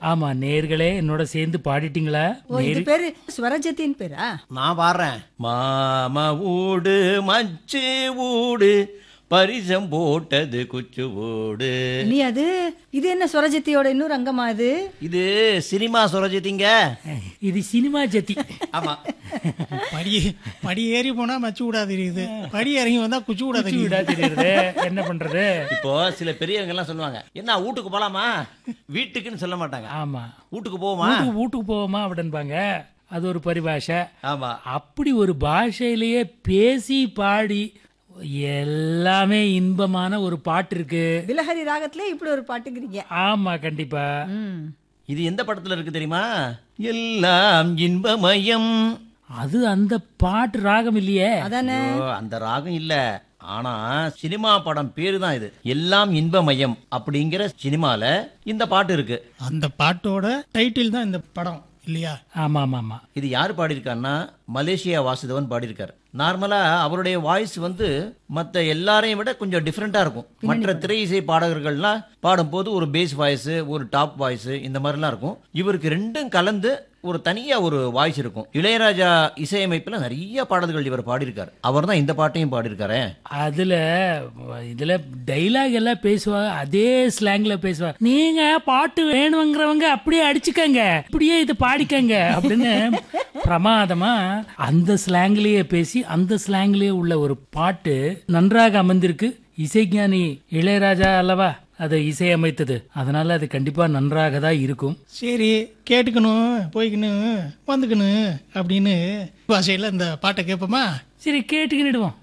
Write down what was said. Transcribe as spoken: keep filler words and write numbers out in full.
ஆமா, நேர்களே என்னோட சேர்ந்து பாடிட்டீங்களா? ஓ, இது பேரு ஸ்வரஜத்தின் பேரா? நான் பாடுறேன். மாமா ஊடு மச்சு ஊடு பரிசம் போட்டது குச்சு ஓடு. நீ அது இது என்ன ஸ்வரஜத்தியோட இன்னொரு அங்கமா? இது இது சினிமா சுரஜித்திங்க. இது சினிமா ஜத்தி. ஆமா, படி படி ஏறி போனா மச்சு விடா தெரியுது, படி இறங்கி வந்தா குச்சி விடா குச்சி விடா தெரியுது. தெரியுது. என்ன பண்றது? இப்போ சில பெரியவங்க எல்லாம் சொல்லுவாங்க, என்ன வீட்டுக்கு போலாமா, வீட்டுக்குன்னு சொல்ல மாட்டாங்க. ஆமா, வீட்டுக்கு போவோமா, வீட்டுக்கு வீட்டுக்கு போவோமா அப்படின்பாங்க. அது ஒரு பரிபாஷை. ஆமா, அப்படி ஒரு பாஷையிலேயே பேசி பாடி எல்லாமே இன்பமான ஒரு பாட்டு இருக்கு. விலஹரி ராகத்திலே இப்படி ஒரு பாட்டுங்கிறீங்க? ஆமா, கண்டிப்பா. ம். இது எந்த படத்துல இருக்கு தெரியுமா? எல்லாம் இன்பமயம். அது அந்த பாட்டு ராகம் இல்லையே. அதானே. ஐயோ, அந்த ராகம் இல்ல. ஆனா சினிமா படம் பேரு தான் இது, எல்லாம் இன்பமயம் அப்படிங்கிற சினிமால இந்த பாட்டு இருக்கு. அந்த பாட்டோட டைட்டில் தான் இந்த படம் இல்லையா? ஆமா ஆமா ஆமா. இது யாரு பாடியிருக்காருன்னா மலேசியா வாசுதேவன் பாடியிருக்காரு. நார்மலா அவருடைய வாய்ஸ் வந்து மற்ற எல்லாரையும் விட கொஞ்சம் டிஃப்ரெண்டா இருக்கும். மற்ற திரை இசை பாடகர்கள்லாம் பாடும்போது ஒரு பேஸ் வாய்ஸ், ஒரு டாப் வாய்ஸ், இந்த மாதிரிலாம் இருக்கும். இவருக்கு ரெண்டும் கலந்து ஒரு தனியா ஒரு வாய்ஸ் இருக்கும். இளையராஜா இசையமைப்புல நிறைய பாடல்கள் இவர் பாடியிருக்காரு. அவர் தான் இந்த பாட்டையும் பாடியிருக்காரு. அதுல இதுல டைலாக் எல்லாம் பேசுவாங்க, அதே ஸ்லாங்ல பேசுவாங்க. நீங்க பாட்டு வேணுங்கிறவங்க அப்படியே அடிச்சுக்கங்க, அப்படியே இது பாடிக்கங்க அப்படின்னு பிரமாதமா அந்த ஸ்லாங்லயே பேசி அந்த ஸ்லாங்லயே உள்ள ஒரு பாட்டு நன்றாக அமைந்திருக்கு. இசைஞானி இளையராஜா அல்லவா அதை இசையமைத்தது, அதனால அது கண்டிப்பா நன்றாக தான் இருக்கும். சரி, கேட்டுக்கணும் போய்க்கணும் வந்துக்கணும் அப்படின்னு பாஷையில இந்த பாட்டை கேட்போமா? சரி, கேட்டுக்கிடுவோம்.